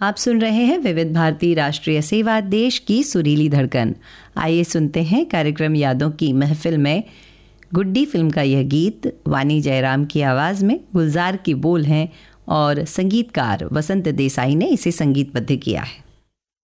आप सुन रहे हैं विविध भारती राष्ट्रीय सेवा, देश की सुरीली धड़कन। आइए सुनते हैं कार्यक्रम यादों की महफिल में गुड्डी फिल्म का यह गीत। वानी जयराम की आवाज़ में, गुलजार की बोल हैं और संगीतकार वसंत देसाई ने इसे संगीतबद्ध किया है।